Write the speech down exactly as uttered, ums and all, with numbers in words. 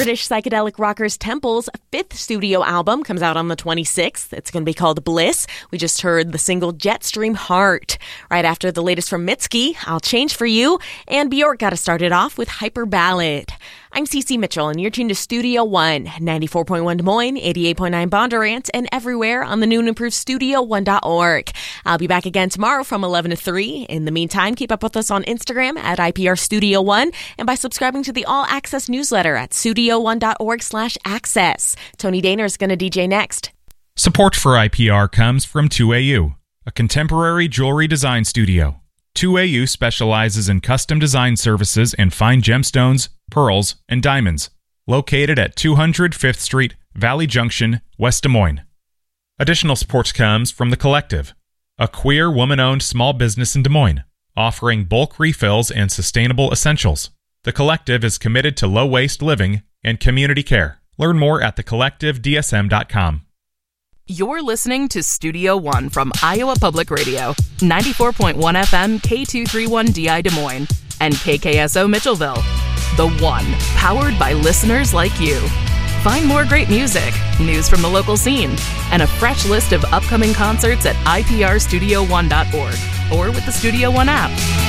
British psychedelic rockers Temple's fifth studio album comes out on the twenty-sixth. It's going to be called Bliss. We just heard the single Jetstream Heart. Right after the latest from Mitski, I'll Change for You, and Bjork got us started off with Hyper Ballad. I'm Cece Mitchell, and you're tuned to Studio One, ninety-four point one Des Moines, eighty-eight point nine Bondurant, and everywhere on the new and improved studio one dot org. I'll be back again tomorrow from eleven to three. In the meantime, keep up with us on Instagram at I P R Studio One and by subscribing to the All Access newsletter at studio one dot org slash access. Tony Daner is going to D J next. Support for I P R comes from two A U, a contemporary jewelry design studio. two A U specializes in custom design services in fine gemstones, pearls, and diamonds. Located at two hundred Fifth Street, Valley Junction, West Des Moines. Additional support comes from The Collective, a queer woman-owned small business in Des Moines, offering bulk refills and sustainable essentials. The Collective is committed to low-waste living and community care. Learn more at the collective d s m dot com. You're listening to Studio One from Iowa Public Radio, ninety-four point one F M K two thirty-one D I Des Moines, and K K S O Mitchellville. The One, powered by listeners like you. Find more great music, news from the local scene, and a fresh list of upcoming concerts at I P R studio one dot org or with the Studio One app.